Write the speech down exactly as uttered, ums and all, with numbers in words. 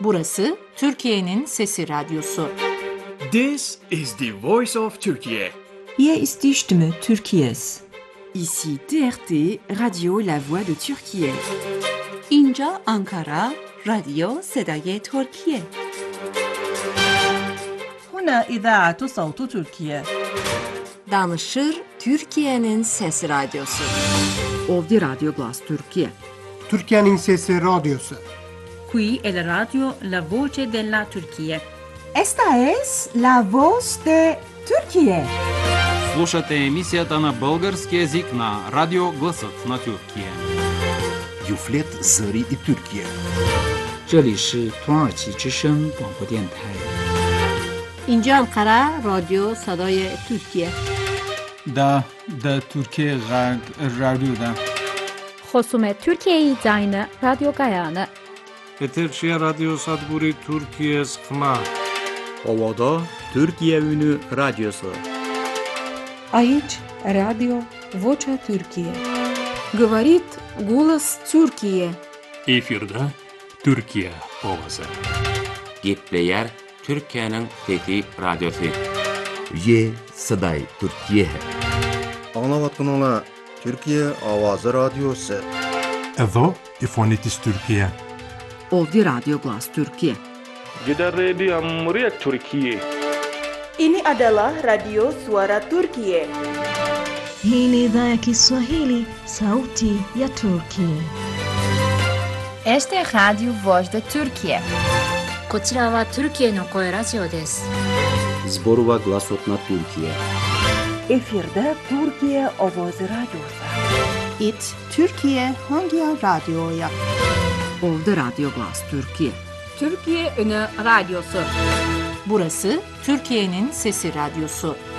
Burası Türkiye'nin Sesi Radyosu. This is the voice of Turkey. Hier ist die Stimme Türkiye's. Ici T R T, Radio La Voix de Türkiye. اینجا آنکارا، رادیو صدای ترکیه. هنا إذاعة صوت تركيا. Danışır Türkiye'nin Sesi Radyosu. Ovdi Radio Glas Türkiye. Türkiye'nin Sesi Radyosu. Qui è la radio La Voce della Turquía. Esta es la voz de Turquía. Слушате емисията на български език на Радио Гласът на Тюркия. Юфлет Зари и Türkiye. 这里是土耳其之声广播电台。 اینجا انقره رادیو صدای ترکیه. دا دا ترکیه غرب رادیو دا. خصوم ترکیه زاین رادیو گایانه. Eterşehir Radyo Sadburi Türkiye Sıkma. Ovada Türkiye Ünü Radyosu. Aici Radio Vocea Türkiye. Говорит голос Türkiye. Efirde Türkiye ovası. Gepleyer Türkiye'nin Fethi Radyosu. Ye Saday Türkiye. Anlavatkanlar Türkiye Avazı Radyosu. Edo İfonitis Türkiye. Ovdi Radio Glas Türkiye. Gider Radio Amriyet Türkiye. Ini adalah Radio Suara Turkiye. Hii ni idhaa ya Kiswahili, Sauti ya Turkiye. Este es Radio Voz de Turkiye. こちらはトルキエの声ラジオです。 Zborova Glasot na Türkiye. Efirde Türkiye Ovoz Radyosu. It Türkiye hangi radyoya? Ovdi Radio Glas Türkiye. Türkiye Ünü Radyosu. Burası Türkiye'nin Sesi Radyosu.